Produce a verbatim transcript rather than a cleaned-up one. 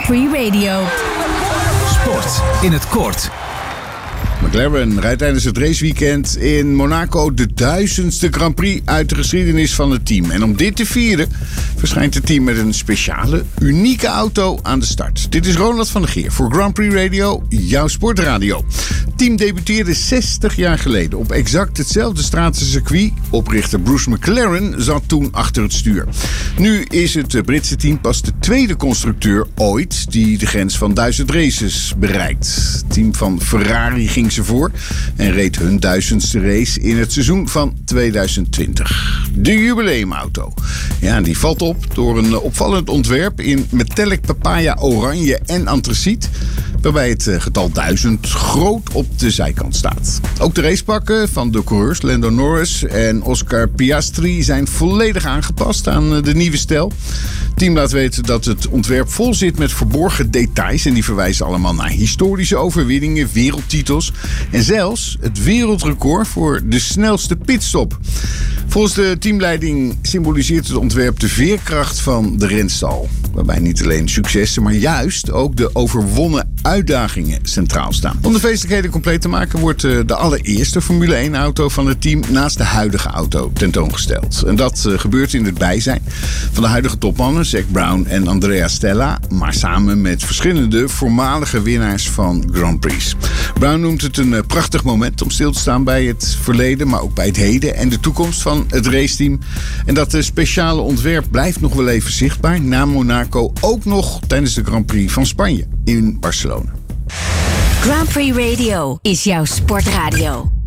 Prix Radio. Sport in het kort. McLaren rijdt tijdens het raceweekend in Monaco de duizendste Grand Prix uit de geschiedenis van het team. En om dit te vieren verschijnt het team met een speciale, unieke auto aan de start. Dit is Ronald van der Geer voor Grand Prix Radio, jouw sportradio. Het team debuteerde zestig jaar geleden op exact hetzelfde stratencircuit. Oprichter Bruce McLaren zat toen achter het stuur. Nu is het Britse team pas de tweede constructeur ooit die de grens van duizend races bereikt. Het team van Ferrari ging ze voor en reed hun duizendste race in het seizoen van tweeduizend twintig. De jubileumauto. Ja, die valt op door een opvallend ontwerp in metallic papaya oranje en antraciet, waarbij het getal duizend groot op de zijkant staat. Ook de racepakken van de coureurs Lando Norris en Oscar Piastri zijn volledig aangepast aan de nieuwe stijl. Het team laat weten dat het ontwerp vol zit met verborgen details en die verwijzen allemaal naar historische overwinningen, wereldtitels en zelfs het wereldrecord voor de snelste pitstop. Volgens de teamleiding symboliseert het ontwerp de veerkracht van de renstal, waarbij niet alleen successen, maar juist ook de overwonnen uitdagingen centraal staan. Om de feestelijkheden compleet te maken wordt de allereerste Formule één auto van het team naast de huidige auto tentoongesteld. En dat gebeurt in het bijzijn van de huidige topmannen Zac Brown en Andrea Stella, maar samen met verschillende voormalige winnaars van Grand Prix. Brown noemt het een prachtig moment om stil te staan bij het verleden, maar ook bij het heden en de toekomst van het raceteam. En dat speciale ontwerp blijft nog wel even zichtbaar na Monaco, ook nog tijdens de Grand Prix van Spanje in Barcelona. Grand Prix Radio is jouw sportradio.